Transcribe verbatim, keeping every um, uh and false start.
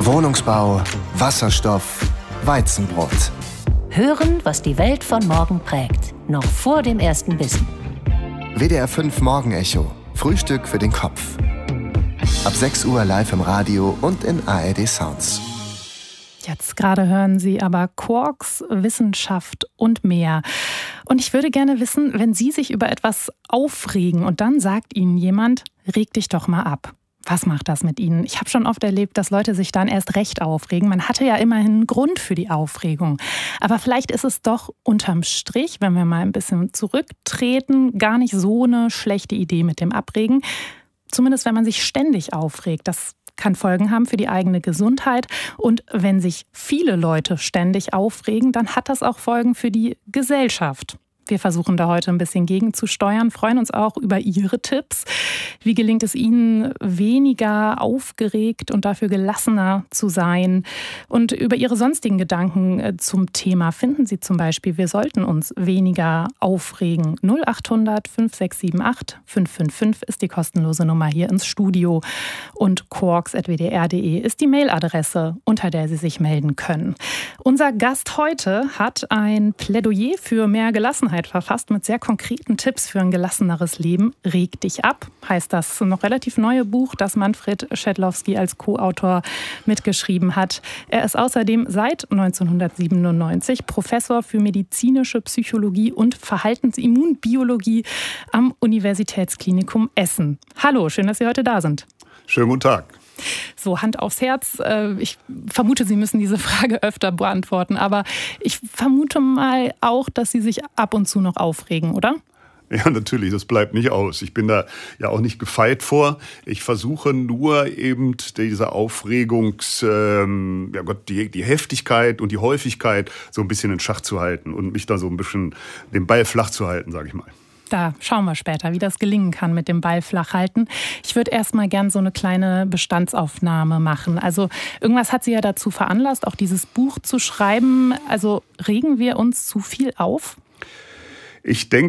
Wohnungsbau, Wasserstoff, Weizenbrot. Hören, was die Welt von morgen prägt. Noch vor dem ersten Bissen. W D R fünf Morgenecho. Frühstück für den Kopf. Ab sechs Uhr live im Radio und in A R D Sounds. Jetzt gerade hören Sie aber Quarks, Wissenschaft und mehr. Und ich würde gerne wissen, wenn Sie sich über etwas aufregen und dann sagt Ihnen jemand, reg dich doch mal ab. Was macht das mit Ihnen? Ich habe schon oft erlebt, dass Leute sich dann erst recht aufregen. Man hatte ja immerhin einen Grund für die Aufregung. Aber vielleicht ist es doch unterm Strich, wenn wir mal ein bisschen zurücktreten, gar nicht so eine schlechte Idee mit dem Abregen. Zumindest wenn man sich ständig aufregt. Das kann Folgen haben für die eigene Gesundheit. Und wenn sich viele Leute ständig aufregen, dann hat das auch Folgen für die Gesellschaft. Wir versuchen da heute ein bisschen gegenzusteuern, freuen uns auch über Ihre Tipps. Wie gelingt es Ihnen, weniger aufgeregt und dafür gelassener zu sein? Und über Ihre sonstigen Gedanken zum Thema finden Sie zum Beispiel, wir sollten uns weniger aufregen. null acht hundert fünf sechs sieben acht fünf fünf fünf ist die kostenlose Nummer hier ins Studio. Und quarks at w d r punkt d e ist die Mailadresse, unter der Sie sich melden können. Unser Gast heute hat ein Plädoyer für mehr Gelassenheit verfasst mit sehr konkreten Tipps für ein gelasseneres Leben. Reg dich ab, heißt das noch relativ neue Buch, das Manfred Schädlowski als Co-Autor mitgeschrieben hat. Er ist außerdem seit neunzehnhundertsiebenundneunzig Professor für medizinische Psychologie und Verhaltensimmunbiologie am Universitätsklinikum Essen. Hallo, schön, dass Sie heute da sind. Schönen guten Tag. So, Hand aufs Herz. Ich vermute, Sie müssen diese Frage öfter beantworten, aber ich vermute mal auch, dass Sie sich ab und zu noch aufregen, oder? Ja, natürlich, das bleibt nicht aus. Ich bin da ja auch nicht gefeit vor. Ich versuche nur eben diese Aufregungs, ähm, ja Gott, die, die Heftigkeit und die Häufigkeit so ein bisschen in Schach zu halten und mich da so ein bisschen den Ball flach zu halten, sage ich mal. Da schauen wir später, wie das gelingen kann mit dem Ball flach halten. Ich würde erst mal gern so eine kleine Bestandsaufnahme machen. Also irgendwas hat Sie ja dazu veranlasst, auch dieses Buch zu schreiben. Also regen wir uns zu viel auf? Ich denke,